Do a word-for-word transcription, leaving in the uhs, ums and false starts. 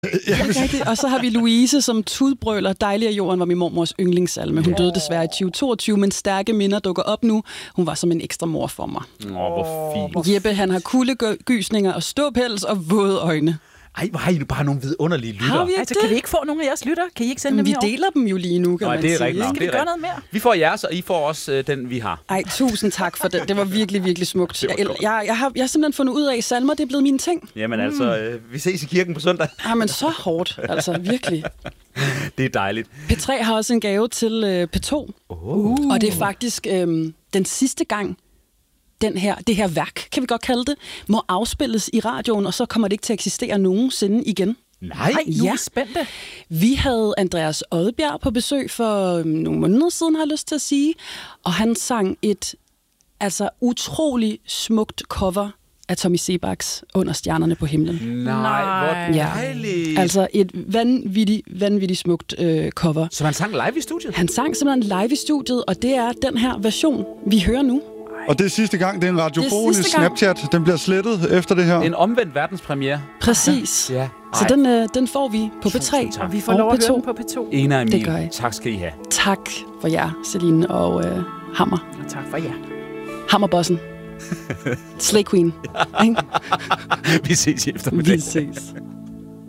Ja, rigtigt. Og så har vi Louise, som tudbrøler. Dejlig af jorden var min mormors yndlingssalme. Hun døde desværre i tyve toogtyve, men stærke minder dukker op nu. Hun var som en ekstra mor for mig. Åh, oh, hvor fint. Jeppe, han har kuldegysninger og ståpels og våde øjne. Ej, hvor har I nu bare nogle vidunderlige lytter. Har vi ikke Altså, det? kan vi ikke få nogle af jeres lytter? Kan I ikke sende Men dem vi herover? deler dem jo lige nu, kan Nej, man det er sige. rigtigt. Skal vi gøre noget mere? Vi får jeres, og I får også øh, den, vi har. Ej, tusind tak for det. Det var virkelig, virkelig smukt. Jeg, jeg, jeg, har, jeg har simpelthen fundet ud af, at salmer, det er blevet mine ting. Jamen mm. altså, øh, vi ses i kirken på søndag. Ah, men så hårdt, altså virkelig. Det er dejligt. P tre har også en gave til øh, P to. Oh. Og det er faktisk øh, den sidste gang, den her, det her værk, kan vi godt kalde det, må afspilles i radioen, og så kommer det ikke til at eksistere nogensinde igen. Nej, Nej, nu er Ja. vi spændte. Vi havde Andreas Odbjerg på besøg for øh, nogle måneder siden, har jeg lyst til at sige, og han sang et altså utrolig smukt cover af Tommy Sebaks Under stjernerne på himlen. Nej, hvor Ja. dejligt. Altså et vanvittigt, vanvittigt smukt øh, cover. Så man sang live i studiet? Han sang simpelthen live i studiet, og det er den her version, vi hører nu. Og det er sidste gang, det er en radiofonisk sidste gang. Snapchat. Den bliver slettet efter det her. En omvendt verdenspremiere. Præcis. Ja. Så den, øh, den får vi på P tre. tak. Og vi får og lov at P to. høre den på P to. Ena og Emil, Det gør jeg. tak skal I have. Tak for jer, Celine og øh, Hammer. Og tak for jer. Hammerbossen. Slay Queen. Ikke? Vi ses i eftermiddag. Vi ses.